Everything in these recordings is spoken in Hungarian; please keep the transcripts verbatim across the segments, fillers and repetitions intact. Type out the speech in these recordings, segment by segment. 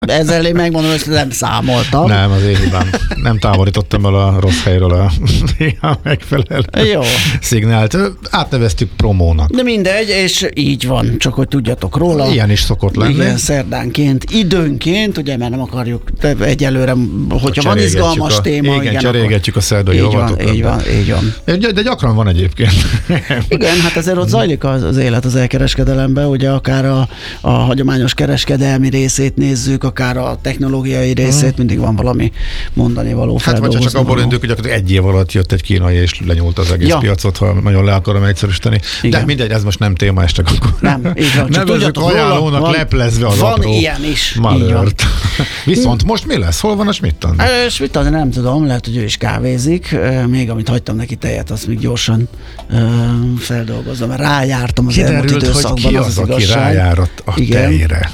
Ezzel én megmondom, hogy nem számoltam. Nem, az én hibám. Nem távolítottam el a rossz helyről a megfelelő Jó. szignált. Átneveztük promónak. De mindegy, és így van, csak hogy tudjatok róla. Ilyen is szokott lenni. Igen, szerdánként, időnként, ugye, mert nem akarjuk egyelőre, hogyha van izgalmas a, téma. Igen, igen cserégetjük a szerdai rovatokat. Így van, így van. De, de gyakran van egyébként. Igen, hát ezért ott zajlik az, az élet az elkereskedelemben, ugye akár a, a hagyományos kereskedelmi részét nézzük, akár a technológiai részét, mindig van valami mondani való, hát vagy csak abból induljuk, hogy egy év alatt jött egy kínai és lenyúlt az egész ja. piacot, ha nagyon le akarom egyszerűsíteni. Igen. De mindegy, ez most nem téma, ez csak akkor nem, így van. Csak nevezzük ajánlónak van, leplezve az van apró ilyen is. malőrt. Viszont most mi lesz? Hol van a Schmidt-Andi? Schmidt-Andi nem tudom, lehet, hogy ő is kávézik. Még amit hagytam neki tejet, azt még gyorsan feldolgozom, mert rájártam az elmúlt időszakban. Hogy ki az, az, az aki rájárat a igen. tejre.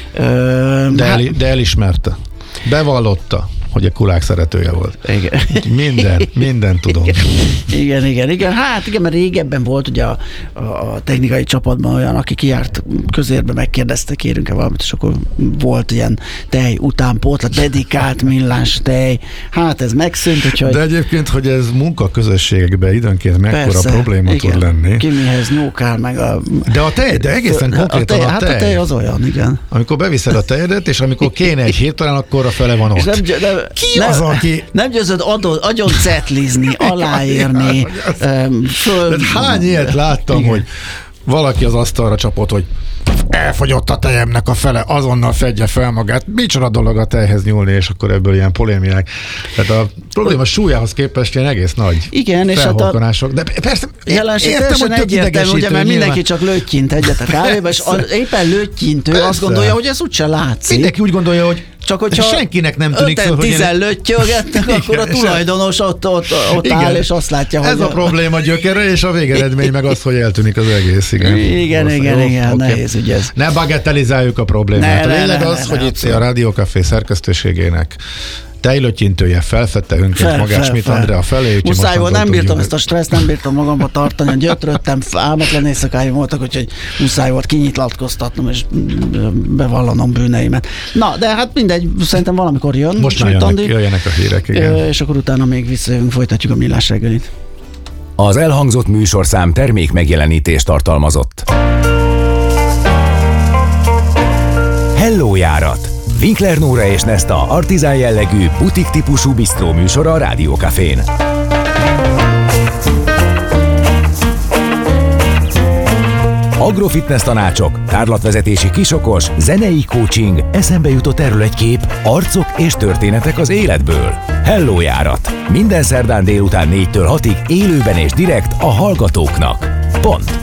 Ö, de, el, de elismerte. Bevallotta, hogy a kulák szeretője volt. Igen. Minden, minden tudom. Igen, igen, igen, igen. Hát igen, mert régebben volt ugye a, a, a technikai csapatban olyan, aki kijárt közérbe, megkérdezte, kérünk-e valamit, és akkor volt ilyen tej utánpótlat, dedikált millás tej. Hát ez megszűnt, úgyhogy... De egyébként, hogy ez munkaközösségekben időnként mekkora probléma igen, tud lenni. Ki mihez nyúkál, meg a... De a tej, de egészen konkrétan a tej. Hát a tej az olyan, igen. Amikor beviszed a tejedet, és amikor kéne egy hirtelen, akkor a fele van ott. Nem, nem, Ki nem, az, aki... Nem győzöd adó, agyon cetlizni, aláírni. um, föl... Hány ilyet láttam, igen. hogy valaki az asztalra csapott, hogy elfogyott a tejemnek a fele, azonnal fedje fel magát. Micsoda dolog a tejhez nyúlni, és akkor ebből ilyen polémiák. Tehát a probléma súlyához képest ilyen egész nagy igen, és hát a... De persze, jelenség értem, hogy tök idegesítő, ugye, mert mindenki csak löttyint egyet a kávéba, és az, éppen löttyintő persze. Azt gondolja, hogy ez úgyse látszik. Mindenki úgy gondolja, hogy csak hogyha senkinek nem tűnik föl, hogy tizen löttyölgetnek, akkor a tulajdonos ott, ott, ott áll, és azt látja, hogy... Ez a, a probléma gyökere, és a végeredmény meg az, hogy eltűnik az egész. Igen, igen, Rossz, igen, jó, igen okay. Nehéz ügy ez. Ne bagatelizáljuk a problémát. Ne, a lényeg ne, az, ne, hogy ne, itt ne, a Rádió Café szerkesztőségének tejlöttyintője felfedte önként fel, magát Schmidt Andrea felé. Muszáj volt, nem bírtam ezt a stresszt, nem bírtam magamba tartani, gyötröttem, álmatlan éjszakáim voltak, úgyhogy muszáj volt kinyitlatkoztatnom és bevallanom bűneimet. Na, de hát mindegy, szerintem valamikor jön. Most már jönnek, jöjjenek a hírek, igen. És akkor utána még visszajövünk, folytatjuk a millás reggelit. Az elhangzott műsorszám termék megjelenítést tartalmazott. Hello járat! Winkler Nóra és Nesta artizán jellegű, butik típusú bisztró műsora a Rádió Cafén. Agrofitness tanácsok, tárlatvezetési kisokos, zenei coaching, eszembe jutott erről egy kép, arcok és történetek az életből. Hello járat! Minden szerdán délután négytől hatig élőben és direkt a hallgatóknak. Pont.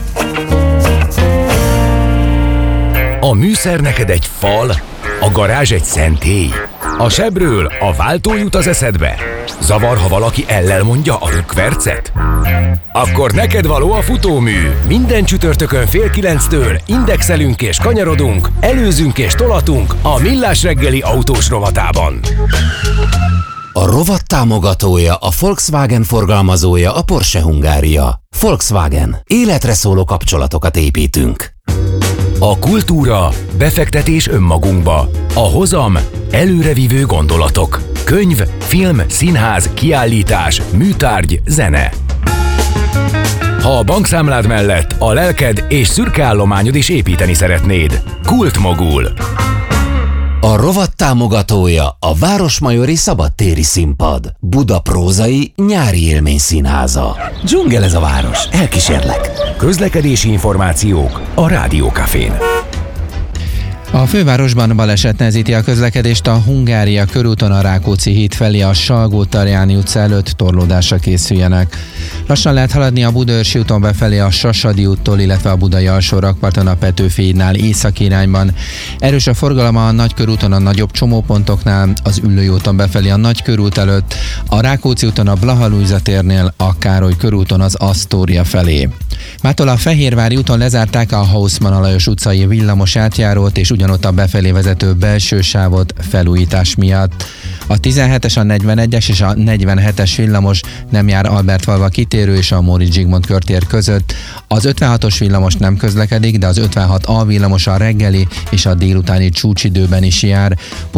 A műszer neked egy fal, a garázs egy szentély. A sebről a váltó jut az eszedbe. Zavar, ha valaki ellel mondja a rökkvercet? Akkor neked való a futómű. Minden csütörtökön fél kilenctől indexelünk és kanyarodunk, előzünk és tolatunk a Millás reggeli autós rovatában. A rovat támogatója, a Volkswagen forgalmazója, a Porsche Hungária. Volkswagen. Életre szóló kapcsolatokat építünk. A kultúra, befektetés önmagunkba. A hozam, előrevívő gondolatok. Könyv, film, színház, kiállítás, műtárgy, zene. Ha a bankszámlád mellett a lelked és szürke állományod is építeni szeretnéd. Kultmogul. A rovat támogatója a Városmajori Szabadtéri Színpad. Buda prózai nyári élményszínháza. Dzsungel ez a város, elkísérlek. Közlekedési információk a Rádió Cafén. A fővárosban baleset nehezíti a közlekedést a Hungária körúton a Rákóczi híd felé a Salgó-Tarjáni utca előtt, torlódásra készüljenek. Lassan lehet haladni a Budaörsi úton befelé a Sasadi úttól, illetve a Budai Alsórakparton a Petőfi hídnál északi irányban. Erős a forgalom a Nagykörúton a nagyobb csomópontoknál, az Üllői úton befelé a Nagykörút előtt, a Rákóczi úton a Blaha Lujza térnél, a Károly körúton az Asztória felé. Mától a Fehérvári úton lezárták a Hausmann Alajos utcai villamos átjárót és ugyanott a befelé vezető belső sávot felújítás miatt. A tizenhetes, a negyvenegyes és a negyvenhetes villamos nem jár Albertfalva kitérő és a Móricz Zsigmond körtér között. Az ötvenhatos villamos nem közlekedik, de az ötvenhat A villamos a reggeli és a délutáni csúcsidőben is jár.